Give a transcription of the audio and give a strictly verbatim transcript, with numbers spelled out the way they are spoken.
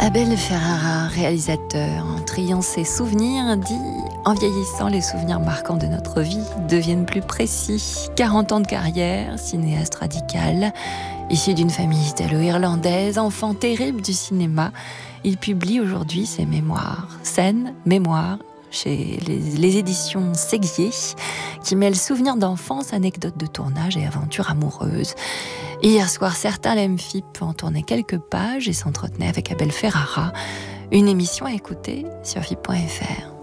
Abel Ferrara, réalisateur, en triant ses souvenirs, dit « En vieillissant, les souvenirs marquants de notre vie deviennent plus précis. quarante ans de carrière, cinéaste radical, issu d'une famille italo-irlandaise, enfant terrible du cinéma, il publie aujourd'hui ses mémoires. Scènes, mémoires, chez les, les éditions Séguier, qui mêlent souvenirs d'enfance, anecdotes de tournage et aventures amoureuses. Hier soir, certains l'M F I P en tournaient quelques pages et s'entretenaient avec Abel Ferrara. Une émission à écouter sur F I P point F R.